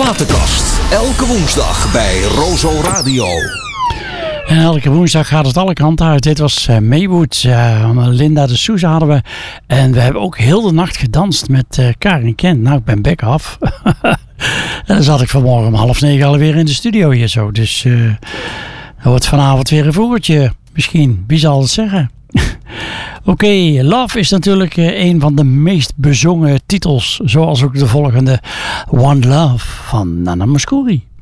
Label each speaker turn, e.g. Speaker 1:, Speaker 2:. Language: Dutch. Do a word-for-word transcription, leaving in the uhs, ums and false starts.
Speaker 1: platenkast. Elke woensdag bij Rozo Radio.
Speaker 2: En elke woensdag gaat het alle kanten uit. Dit was uh, Maywood. Uh, Linda de Souza hadden we. En we hebben ook heel de nacht gedanst met uh, Karin Kent. Nou, ik ben bek af. En dan zat ik vanmorgen om half negen alweer in de studio hier zo. Dus uh, er wordt vanavond weer een voertje. Misschien. Wie zal het zeggen? Oké, okay, Love is natuurlijk uh, een van de meest bezongen titels. Zoals ook de volgende One Love van Nana Mouskouri.